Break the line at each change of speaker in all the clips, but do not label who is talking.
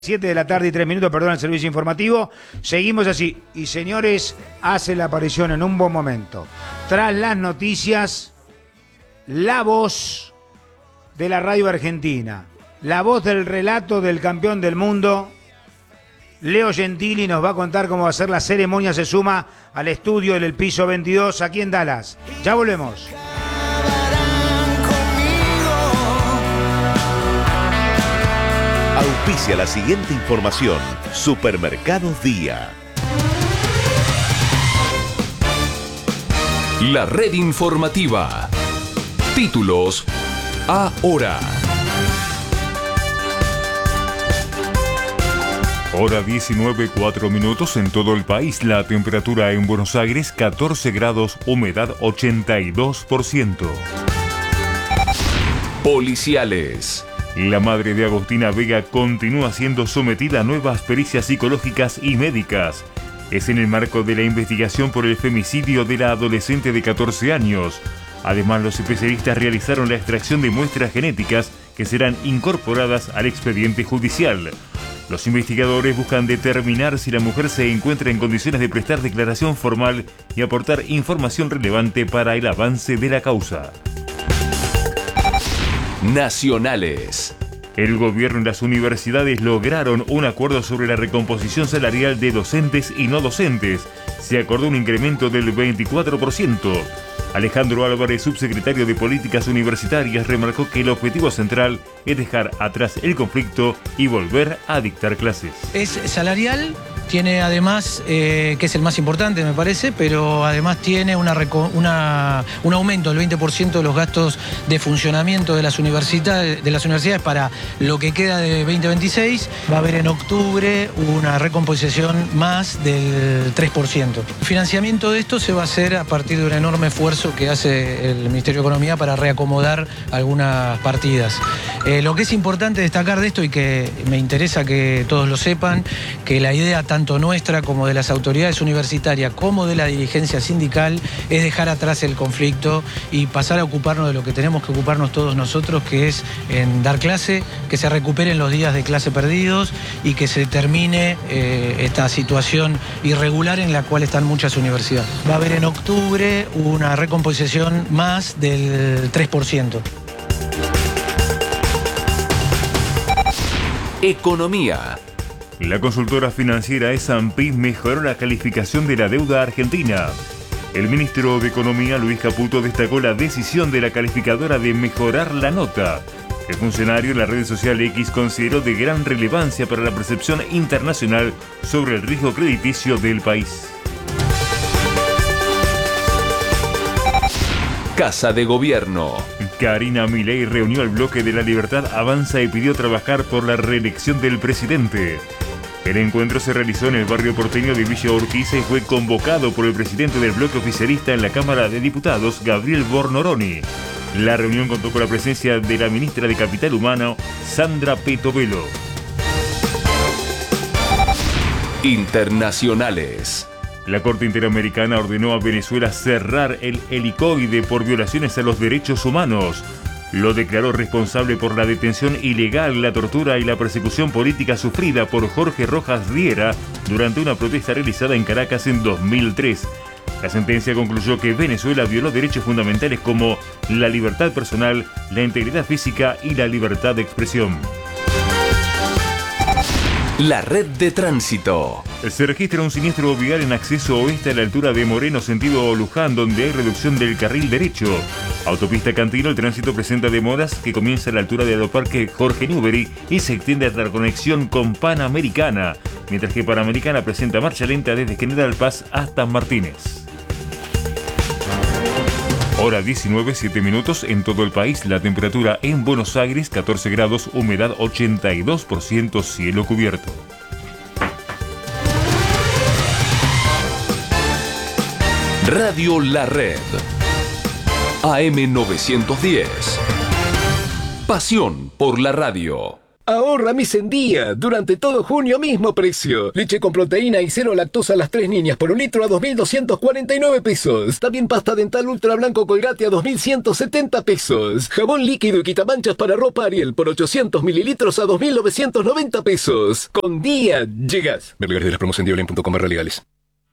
7 de la tarde y 3 minutos, perdón, el servicio informativo. Seguimos así. Y señores, hace la aparición en un buen momento. Tras las noticias, la voz de la radio argentina, la voz del relato del campeón del mundo, Leo Gentili, nos va a contar cómo va a ser la ceremonia. Se suma al estudio del piso 22 aquí en Dallas. Ya volvemos.
Auspicia la siguiente información. Supermercados Día.
La red informativa. Títulos ahora.
Hora 19:04 en todo el país. La temperatura en Buenos Aires 14 grados, humedad 82%.
Policiales.
La madre de Agostina Vega continúa siendo sometida a nuevas pericias psicológicas y médicas. Es en el marco de la investigación por el femicidio de la adolescente de 14 años. Además, los especialistas realizaron la extracción de muestras genéticas que serán incorporadas al expediente judicial. Los investigadores buscan determinar si la mujer se encuentra en condiciones de prestar declaración formal y aportar información relevante para el avance de la causa.
Nacionales.
El gobierno y las universidades lograron un acuerdo sobre la recomposición salarial de docentes y no docentes. Se acordó un incremento del 24%. Alejandro Álvarez, subsecretario de Políticas Universitarias, remarcó que el objetivo central es dejar atrás el conflicto y volver a dictar clases.
Es salarial. Tiene además, que es el más importante me parece, pero además tiene un aumento del 20% de los gastos de funcionamiento de las universidades para lo que queda de 2026. Va a haber en octubre una recomposición más del 3%. El financiamiento de esto se va a hacer a partir de un enorme esfuerzo que hace el Ministerio de Economía para reacomodar algunas partidas. Lo que es importante destacar de esto y que me interesa que todos lo sepan, que la idea tanto nuestra como de las autoridades universitarias como de la dirigencia sindical es dejar atrás el conflicto y pasar a ocuparnos de lo que tenemos que ocuparnos todos nosotros, que es en dar clase, que se recuperen los días de clase perdidos y que se termine esta situación irregular en la cual están muchas universidades. Va a haber en octubre una recomposición más del 3%.
Economía.
La consultora financiera S&P mejoró la calificación de la deuda argentina. El ministro de Economía, Luis Caputo, destacó la decisión de la calificadora de mejorar la nota. El funcionario en la red social X consideró de gran relevancia para la percepción internacional sobre el riesgo crediticio del país.
Casa de Gobierno.
Karina Milei reunió al bloque de La Libertad Avanza y pidió trabajar por la reelección del presidente. El encuentro se realizó en el barrio porteño de Villa Urquiza y fue convocado por el presidente del bloque oficialista en la Cámara de Diputados, Gabriel Bornoroni. La reunión contó con la presencia de la ministra de Capital Humano, Sandra Petovelo.
Internacionales.
La Corte Interamericana ordenó a Venezuela cerrar el helicoide por violaciones a los derechos humanos. Lo declaró responsable por la detención ilegal, la tortura y la persecución política sufrida por Jorge Rojas Riera durante una protesta realizada en Caracas en 2003. La sentencia concluyó que Venezuela violó derechos fundamentales como la libertad personal, la integridad física y la libertad de expresión.
La red de tránsito.
Se registra un siniestro vial en acceso oeste a la altura de Moreno, sentido Luján, donde hay reducción del carril derecho. Autopista Cantino, el tránsito presenta demoras que comienza a la altura de Aeroparque Jorge Newbery y se extiende hasta la conexión con Panamericana, mientras que Panamericana presenta marcha lenta desde General Paz hasta Martínez. Hora 19:07 en todo el país. La temperatura en Buenos Aires 14 grados, humedad 82%, cielo cubierto.
Radio La Red. AM 910. Pasión por la radio.
Ahorra mis en día. Durante todo junio mismo precio. Leche con proteína y cero lactosa a las 3 niñas por un litro a 2.249 pesos. También pasta dental ultra blanco Colgate a 2.170 pesos. Jabón líquido y quitamanchas para ropa Ariel por 800 mililitros a 2.990 pesos. Con día llegas. Ver lugares de las promos en diablen.com /legales.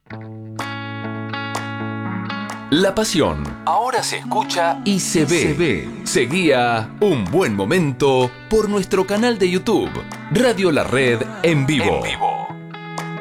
La pasión ahora se escucha y se ve. Seguía Un Buen Momento por nuestro canal de YouTube, Radio La Red en vivo.